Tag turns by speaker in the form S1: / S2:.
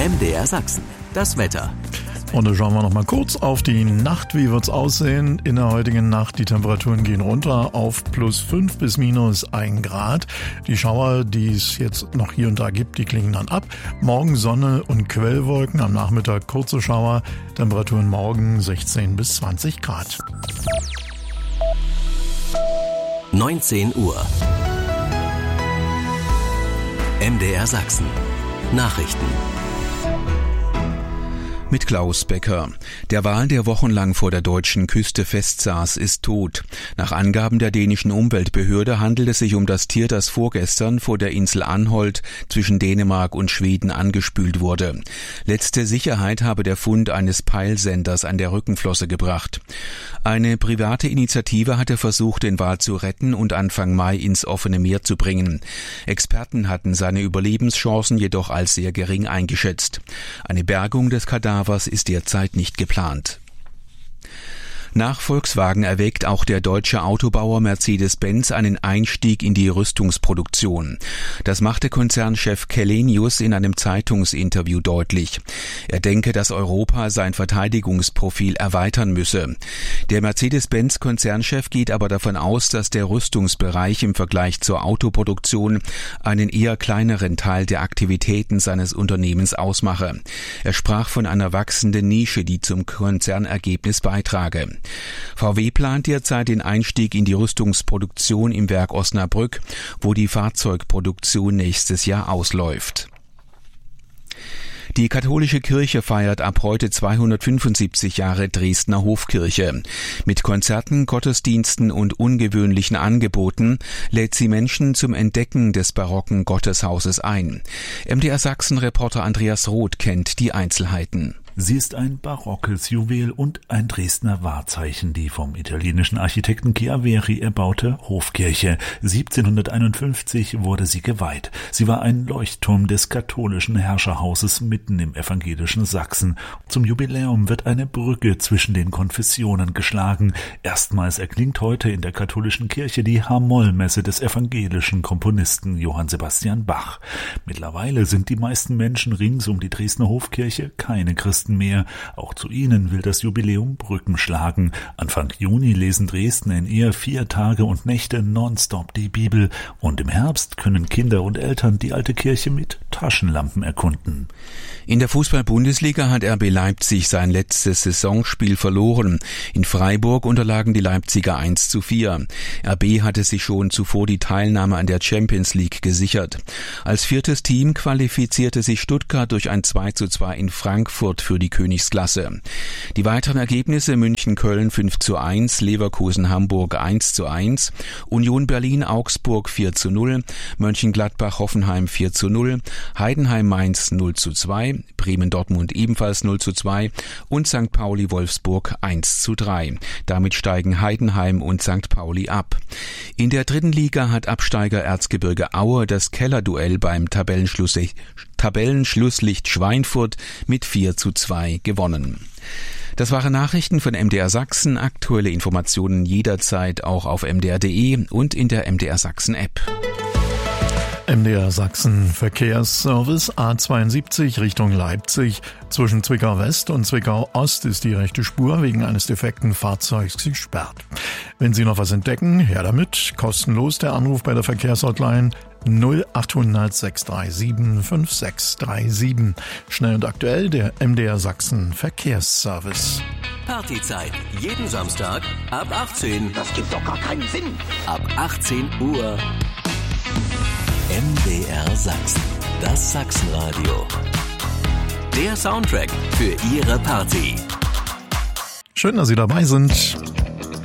S1: MDR Sachsen, das Wetter.
S2: Und da schauen wir noch mal kurz auf die Nacht. Wie wird's aussehen? In der heutigen Nacht, die Temperaturen gehen runter auf +5 bis -1 Grad. Die Schauer, die es jetzt noch hier und da gibt, die klingen dann ab. Morgen Sonne und Quellwolken, am Nachmittag kurze Schauer. Temperaturen morgen 16 bis 20 Grad.
S1: 19 Uhr. MDR Sachsen. Nachrichten.
S3: Mit Klaus Becker. Der Wal, der wochenlang vor der deutschen Küste festsaß, ist tot. Nach Angaben der dänischen Umweltbehörde handelt es sich um das Tier, das vorgestern vor der Insel Anholt zwischen Dänemark und Schweden angespült wurde. Letzte Sicherheit habe der Fund eines Peilsenders an der Rückenflosse gebracht. Eine private Initiative hatte versucht, den Wal zu retten und Anfang Mai ins offene Meer zu bringen. Experten hatten seine Überlebenschancen jedoch als sehr gering eingeschätzt. Eine Bergung des Kadavers ist derzeit nicht geplant. Nach Volkswagen erwägt auch der deutsche Autobauer Mercedes-Benz einen Einstieg in die Rüstungsproduktion. Das machte Konzernchef Källenius in einem Zeitungsinterview deutlich. Er denke, dass Europa sein Verteidigungsprofil erweitern müsse. Der Mercedes-Benz-Konzernchef geht aber davon aus, dass der Rüstungsbereich im Vergleich zur Autoproduktion einen eher kleineren Teil der Aktivitäten seines Unternehmens ausmache. Er sprach von einer wachsenden Nische, die zum Konzernergebnis beitrage. VW plant derzeit den Einstieg in die Rüstungsproduktion im Werk Osnabrück, wo die Fahrzeugproduktion nächstes Jahr ausläuft. Die katholische Kirche feiert ab heute 275 Jahre Dresdner Hofkirche. Mit Konzerten, Gottesdiensten und ungewöhnlichen Angeboten lädt sie Menschen zum Entdecken des barocken Gotteshauses ein. MDR Sachsen-Reporter Andreas Roth kennt die Einzelheiten.
S4: Sie ist ein barockes Juwel und ein Dresdner Wahrzeichen, die vom italienischen Architekten Chiaveri erbaute Hofkirche. 1751 wurde sie geweiht. Sie war ein Leuchtturm des katholischen Herrscherhauses mitten im evangelischen Sachsen. Zum Jubiläum wird eine Brücke zwischen den Konfessionen geschlagen. Erstmals erklingt heute in der katholischen Kirche die H-Moll-Messe des evangelischen Komponisten Johann Sebastian Bach. Mittlerweile sind die meisten Menschen rings um die Dresdner Hofkirche keine Christen mehr. Auch zu ihnen will das Jubiläum Brücken schlagen. Anfang Juni lesen Dresdner in eher 4 Tage und Nächte nonstop die Bibel. Und im Herbst können Kinder und Eltern die alte Kirche mit Taschenlampen erkunden.
S3: In der Fußball-Bundesliga hat RB Leipzig sein letztes Saisonspiel verloren. In Freiburg unterlagen die Leipziger 1:4. RB hatte sich schon zuvor die Teilnahme an der Champions League gesichert. Als 4. Team qualifizierte sich Stuttgart durch ein 2:2 in Frankfurt für die Königsklasse. Die weiteren Ergebnisse: München-Köln 5:1, Leverkusen-Hamburg 1:1, Union Berlin-Augsburg 4:0, Mönchengladbach-Hoffenheim 4:0, Heidenheim-Mainz 0:2, Bremen-Dortmund ebenfalls 0:2 und St. Pauli-Wolfsburg 1:3. Damit steigen Heidenheim und St. Pauli ab. In der 3. Liga hat Absteiger Erzgebirge Aue das Kellerduell beim Tabellenschlusslicht Schweinfurt mit 4:2 gewonnen. Das waren Nachrichten von MDR Sachsen. Aktuelle Informationen jederzeit auch auf mdr.de und in der MDR Sachsen App.
S2: MDR Sachsen Verkehrsservice A72 Richtung Leipzig. Zwischen Zwickau West und Zwickau Ost ist die rechte Spur wegen eines defekten Fahrzeugs gesperrt. Wenn Sie noch was entdecken, her damit. Kostenlos der Anruf bei der Verkehrshotline 0800 637 5637. Schnell und aktuell der MDR Sachsen Verkehrsservice.
S1: Partyzeit. Jeden Samstag ab 18.
S5: Das gibt doch gar keinen Sinn.
S1: Ab 18 Uhr. MDR Sachsen. Das Sachsenradio. Der Soundtrack für Ihre Party.
S2: Schön, dass Sie dabei sind.